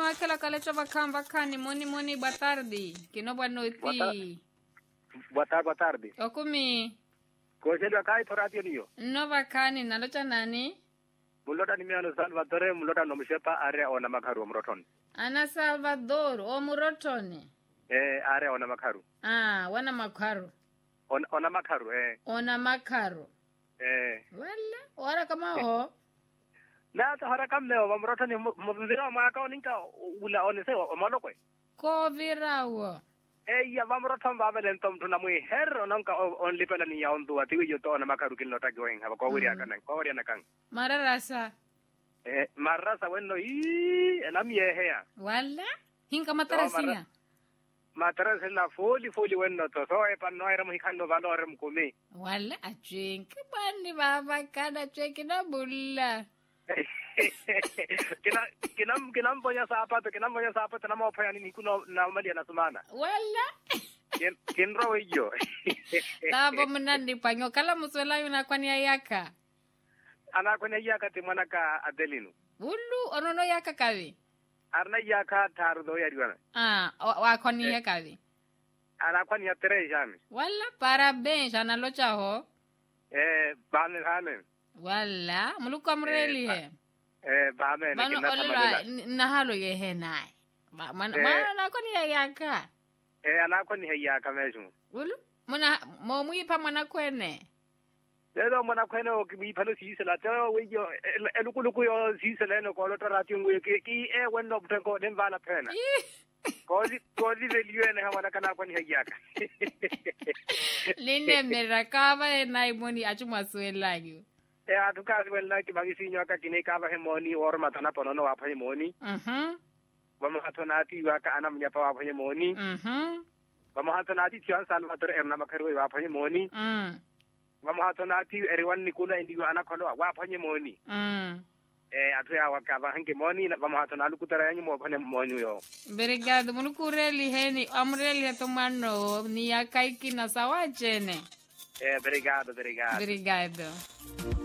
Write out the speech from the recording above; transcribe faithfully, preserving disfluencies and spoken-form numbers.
aquela caleta bacana, bacana, moni, moni, boa tarde. Que não boa noite. Boa, ta boa tarde, boa tarde. Eu comi. Coisa do acai por radio niyo. No bacana, nalocha nani? Mulota ni miano Salvatore, mulota no mshepa area ona makaru mroton. Ana Salvador, o murotone. Eh, area ona makaru. Ah, wana makaru. On, ona makaru, eh. Ona makaru. Eh. Wala, ora kama ho. Na ta hara kam leo mroton ni mvira maka oninka ula onese o malokwe. Ko virawo. Eh, ya mroton ba belen tom tuna mui her onanka on lipela ni ya ondu ati yo to ona makaru kilnota going haba ko wiria kanan ko wiria nakang. Mararasa. Eh, marasa wenno i enam ye hea. Wala, hinka matarasinya. Matarasi na foli foli wenno to so e pan no era mo hikando valore mo kumi. Wala, achink bani baba kada cheki na bulla. kina kinam kinam ponya sapato kinam ponya sapato na mo payani ni kuno na mali na sumana. Wala. Kin kinro iyo. Tabo menandi panyo kala muswela yuna kwani ayaka. Ana kwani ayaka te manaka Adelino. Ulu onono yaka kavi. Arna yaka tardo yariwana. Ah, wa kwani eh. yaka kavi. Ana kwani ya tere jami. Wala parabéns ana locha ho. Eh, bane hane. Wala, muluko amreli he. Eh, bame ne kinata malila. Na halo ye he nai. Ba man eh. Mana na kwani ayaka. Eh, ana kwani ayaka mesu. Ulu, muna mo mui pa mana kwene. Pero mana kwene o ki palo si sala to we yo elukuluku yo si sala no ko lo tarati ngwe ki ki e wenno buten ko den bala pena ko di ko di velio ne ha mana kana kwani hayaka lene merakaba e nai moni achuma suelagi e atuka suela ki bagi sinyo ka kine ka ba he moni or matana pono wa phe moni mhm vamos a tonati wa ka anam nya pa wa phe moni mhm vamos a tonati tian Salvatore erna makaro wa phe moni mm Vamos a tonar ti everyone Nicola indigo ana kono wa panye moni. Mm. Eh atuya wa ka ba hanke moni vamos a tonar lukutara yanyu mo panye moni yo. Obrigado, munu kureli heni amreli tomano ni akaiki na sawa chene. Eh obrigado, obrigado. Obrigado.